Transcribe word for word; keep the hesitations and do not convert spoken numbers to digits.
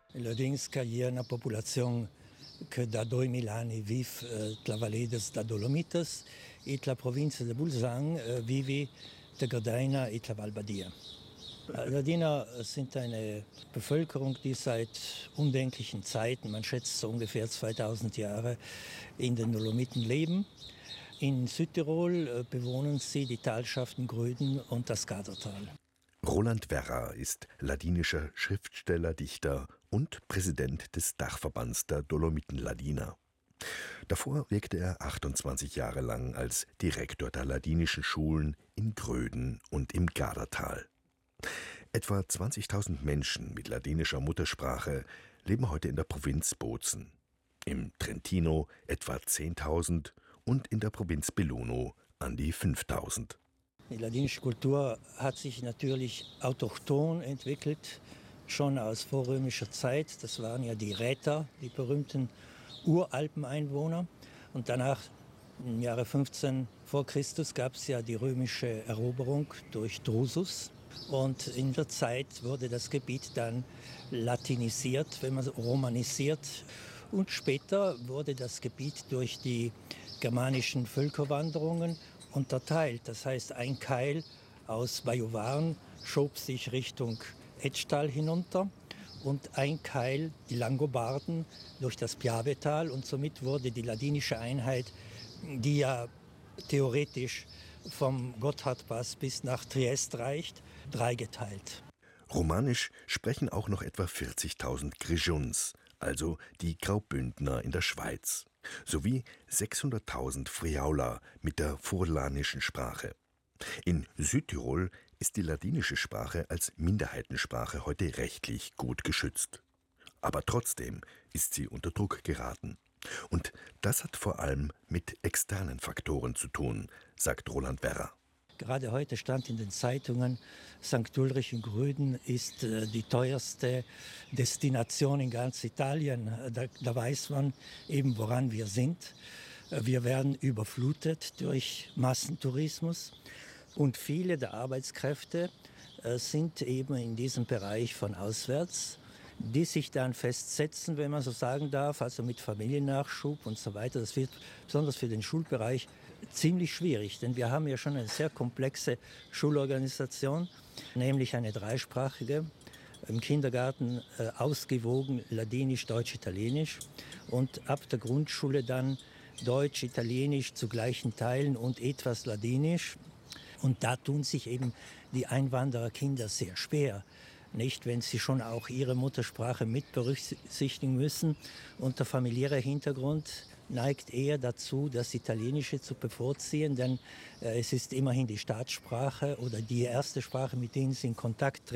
L'Odinska è una popolazione che da duemila anni vive eh, tra Valedes da Dolomites e la provincia di Bolzano eh, vive der Gardena et la Val Badia. Ladiner sind eine Bevölkerung, die seit undenklichen Zeiten, man schätzt so ungefähr zweitausend Jahre, in den Dolomiten leben. In Südtirol äh, bewohnen sie die Talschaften Gröden und das Gadertal. Roland Werra ist ladinischer Schriftsteller, Dichter und Präsident des Dachverbands der Dolomiten-Ladiner. Davor wirkte er achtundzwanzig Jahre lang als Direktor der ladinischen Schulen in Gröden und im Gadertal. Etwa zwanzigtausend Menschen mit ladinischer Muttersprache leben heute in der Provinz Bozen. Im Trentino etwa zehntausend und in der Provinz Belluno an die fünftausend. Die ladinische Kultur hat sich natürlich autochthon entwickelt, schon aus vorrömischer Zeit. Das waren ja die Räter, die berühmten Uralpeneinwohner. Und danach, im Jahre fünfzehn vor Christus, gab es ja die römische Eroberung durch Drusus. Und in der Zeit wurde das Gebiet dann latinisiert, wenn man romanisiert. Und später wurde das Gebiet durch die germanischen Völkerwanderungen unterteilt. Das heißt, ein Keil aus Bajuwaren schob sich Richtung Etschtal hinunter und ein Keil, die Langobarden, durch das Piavetal. Und somit wurde die ladinische Einheit, die ja theoretisch vom Gotthardpass bis nach Triest reicht, dreigeteilt. Romanisch sprechen auch noch etwa vierzigtausend Grijuns, also die Graubündner in der Schweiz, sowie sechshunderttausend Friaula mit der furlanischen Sprache. In Südtirol ist die ladinische Sprache als Minderheitensprache heute rechtlich gut geschützt. Aber trotzdem ist sie unter Druck geraten. Und das hat vor allem mit externen Faktoren zu tun, sagt Roland Werra. Gerade heute stand in den Zeitungen, Sankt Ulrich in Gröden ist äh, die teuerste Destination in ganz Italien. Da, da weiß man eben, woran wir sind. Wir werden überflutet durch Massentourismus und viele der Arbeitskräfte äh, sind eben in diesem Bereich von auswärts, die sich dann festsetzen, wenn man so sagen darf, also mit Familiennachschub und so weiter. Das wird besonders für den Schulbereich ziemlich schwierig, denn wir haben ja schon eine sehr komplexe Schulorganisation, nämlich eine dreisprachige, im Kindergarten äh, ausgewogen Ladinisch, Deutsch, Italienisch und ab der Grundschule dann Deutsch, Italienisch zu gleichen Teilen und etwas Ladinisch. Und da tun sich eben die Einwandererkinder sehr schwer. Nicht, wenn sie schon auch ihre Muttersprache mit berücksichtigen müssen. Und der familiäre Hintergrund neigt eher dazu, das Italienische zu bevorziehen, denn äh, es ist immerhin die Staatssprache oder die erste Sprache, mit denen sie in Kontakt treten.